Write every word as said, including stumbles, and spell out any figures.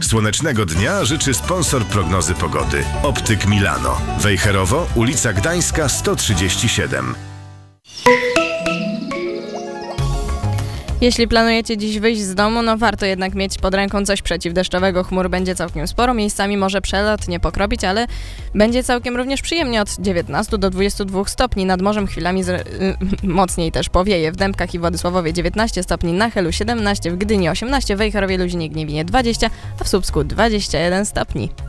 Słonecznego dnia życzy sponsor prognozy pogody. Optyk Milano. Wejherowo, ulica Gdańska sto trzydzieści siedem. Jeśli planujecie dziś wyjść z domu, no warto jednak mieć pod ręką coś przeciwdeszczowego. Chmur będzie całkiem sporo, miejscami może przelotnie pokropić, ale będzie całkiem również przyjemnie od dziewiętnastu do dwudziestu dwóch stopni. Nad morzem chwilami z, yy, mocniej też powieje. W Dębkach i Władysławowie dziewiętnaście stopni, na Helu siedemnaście, w Gdyni osiemnaście, w Wejherowie, Luźnie, Gniewinie dwadzieścia, a w Słupsku dwadzieścia jeden stopni.